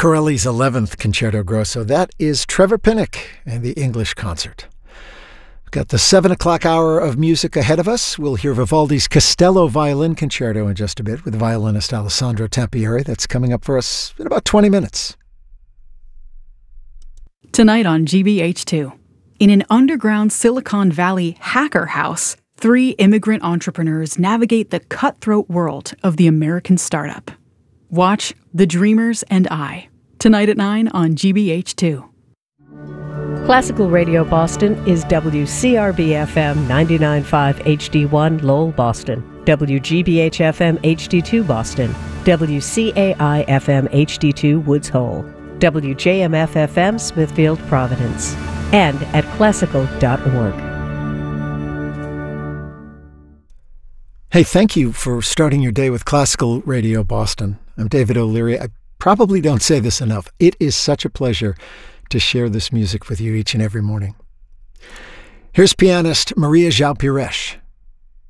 Corelli's 11th Concerto Grosso. That is Trevor Pinnock and the English Concert. We've got the 7 o'clock hour of music ahead of us. We'll hear Vivaldi's Castello Violin Concerto in just a bit with violinist Alessandro Tampieri. That's coming up for us in about 20 minutes. Tonight on GBH2, in an underground Silicon Valley hacker house, 3 immigrant entrepreneurs navigate the cutthroat world of the American startup. Watch The Dreamers and I, tonight at 9 on GBH2. Classical Radio Boston is WCRB-FM 99.5 HD1 Lowell, Boston, WGBH-FM HD2 Boston, WCAI-FM HD2 Woods Hole, WJMF-FM Smithfield, Providence, and at classical.org. Hey, thank you for starting your day with Classical Radio Boston. I'm David O'Leary. I probably don't say this enough. It is such a pleasure to share this music with you each and every morning. Here's pianist Maria João Pires.